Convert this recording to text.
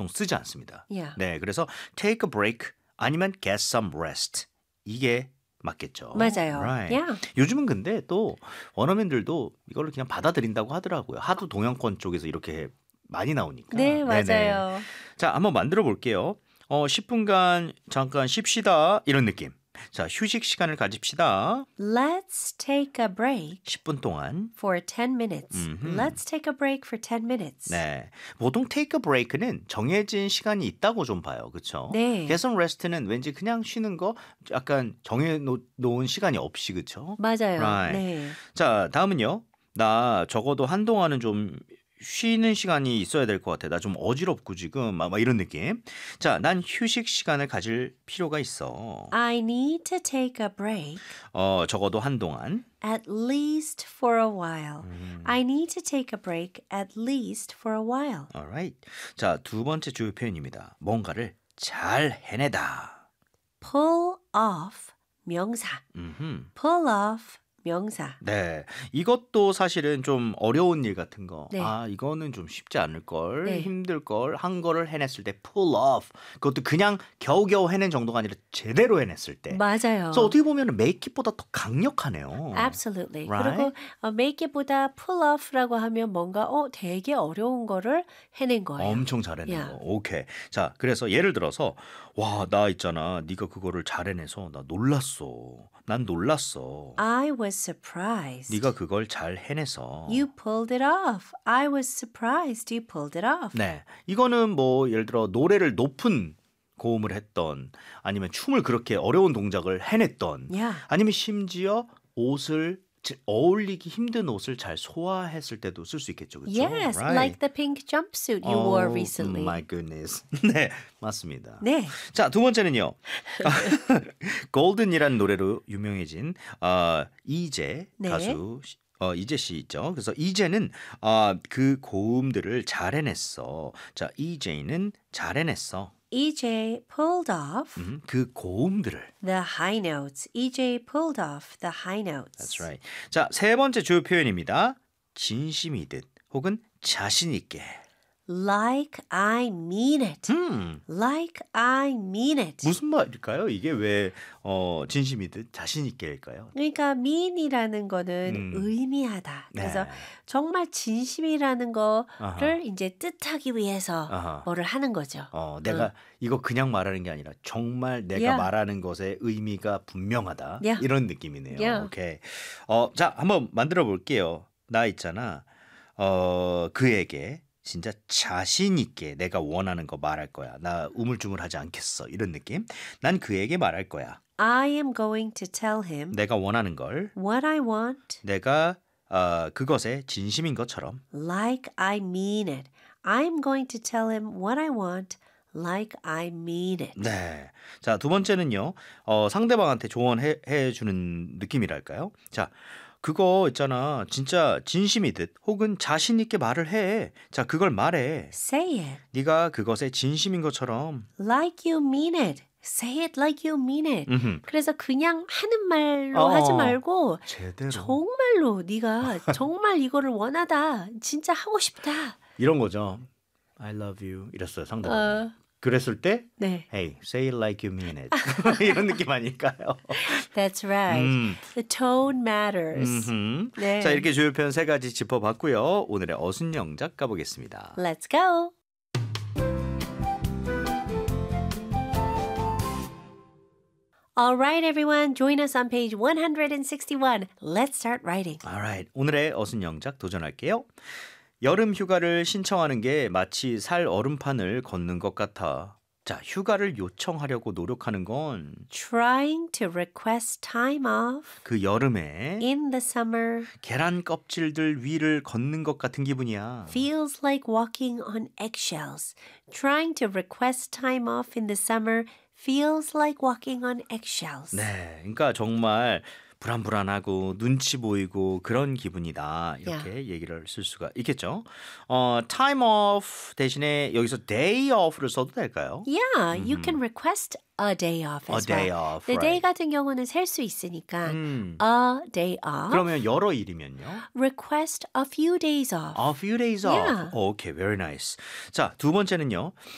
보통 쓰지 않습니다. Yeah. 네, 그래서 take a break 아니면 get some rest 이게 맞겠죠. 맞아요. Right. Yeah. 요즘은 근데 또 원어민들도 이거를 그냥 받아들인다고 하더라고요. 하도 동양권 쪽에서 이렇게 많이 나오니까. 네, 네네. 맞아요. 자, 한번 만들어 볼게요. 10분간 잠깐 쉽시다 이런 느낌. 자, 휴식 시간을 가집시다. Let's take a break 10분 동안. for 10 minutes. Let's take a break for 10 minutes. 네, 보통 take a break는 정해진 시간이 있다고 좀 봐요. 그렇죠? 네. get some rest는 왠지 그냥 쉬는 거 약간 정해놓은 시간이 없이 그렇죠? 맞아요. Right. 네. 자, 다음은요. 나 적어도 한동안은 좀 쉬는 시간이 있어야 될 것 같아. 나 좀 어지럽고 지금 막 이런 느낌. 자, 난 휴식 시간을 가질 필요가 있어. I need to take a break 적어도 한동안. at least for a while. I need to take a break at least for a while. Alright. 자, 두 번째 주요 표현입니다. 뭔가를 잘 해내다. Pull off 명사. Pull off 명사. 네, 이것도 사실은 좀 어려운 일 같은 거. 네. 아, 이거는 좀 쉽지 않을 걸, 네. 힘들 걸, 한 거를 해냈을 때 pull off. 그것도 그냥 겨우겨우 해낸 정도가 아니라 제대로 해냈을 때. 맞아요. 그래서 어떻게 보면 make it보다 더 강력하네요. Absolutely. Right? 그리고 make it보다 pull off라고 하면 뭔가 되게 어려운 거를 해낸 거예요. 엄청 잘해낸 Yeah. 거. 오케이. 자, 그래서 예를 들어서 와, 나 있잖아. 네가 그거를 잘 해내서 나 놀랐어. 난 놀랐어. I was surprised. 네가 그걸 잘 해내서. You pulled it off. I was surprised you pulled it off. 네, 이거는 뭐 예를 들어 노래를 높은 고음을 했던 아니면 춤을 그렇게 어려운 동작을 해냈던 Yeah. 아니면 심지어 옷을 어울리기 힘든 옷을 잘 소화했을 때도 쓸 수 있겠죠. 그렇죠? Yes, like the pink jumpsuit you wore recently. My goodness. 네, 맞습니다. 네. 자, 두 번째는요. 골든이라는 노래로 유명해진 이재 네. 가수 이재 씨 있죠. 그래서 이재는 그 고음들을 잘 해냈어. 자, 이재는 잘 해냈어. EJ pulled off 그 고음들을. the high notes. EJ pulled off the high notes. That's right. 자, 세 번째 주요 표현입니다. 진심이듯 혹은 자신 있게. Like I mean it. Like I mean it. 무슨 말일까요? 이게 왜 진심이듯 자신 있게일까요? 그러니까 mean이라는 거는 의미하다. 그래서 네. 정말 진심이라는 거를 아하. 이제 뜻하기 위해서 아하. 뭐를 하는 거죠. 내가 이거 그냥 말하는 게 아니라 정말 내가 Yeah. 말하는 것의 의미가 분명하다. Yeah. 이런 느낌이네요. Yeah. 오케이. 자, 한번 만들어 볼게요. 나 있잖아. 그에게 진짜 자신 있게 내가 원하는 거 말할 거야. 나 우물쭈물하지 않겠어. 이런 느낌. 난 그에게 말할 거야. I am going to tell him 내가 원하는 걸 what I want 내가 그것에 진심인 것처럼 like I mean it. I'm going to tell him what I want like I mean it. 네. 자, 두 번째는요. 상대방한테 조언해 주는 느낌이랄까요? 자, 그거 있잖아. 진짜 진심이듯 혹은 자신 있게 말을 해. 자, 그걸 말해. Say it 네가 그것에 진심인 것처럼. like you mean it. Say it like you mean it. 음흠. 그래서 그냥 하는 말로 하지 말고 제대로. 정말로 네가 정말 이거를 원하다. 진짜 하고 싶다. 이런 거죠. I love you. 이랬어요, 상대방. 그랬을 때 네. Hey, say it like you mean it. 이런 느낌 아닐까요? That's right. The tone matters. 네. 자, 이렇게 주요 표현 세 가지 짚어봤고요. 오늘의 어순 영작 가보겠습니다. Let's go. All right, everyone. Join us on page 161. Let's start writing. Alright, 오늘의 어순 영작 도전할게요. 여름 휴가를 신청하는 게 마치 살 얼음판을 걷는 것 같아. 자, 휴가를 요청하려고 노력하는 건 Trying to request time off 그 여름에 in the summer 계란 껍질들 위를 걷는 것 같은 기분이야. feels like walking on eggshells. Trying to request time off in the summer feels like walking on eggshells. 네, 그러니까 정말 불안불안하고 눈치 보이고 그런 기분이다. 이렇게 얘기를 쓸 수가 있겠죠. time off 대신에 여기서 day off를 써도 될까요? Yeah, you can request a day off as A day well. off, The day right. 같은 경우는 셀 수 있으니까 a day off. 그러면 여러 일이면요? Request a few days off. A few days off. Yeah. Okay, very nice. 자, 두 번째는요.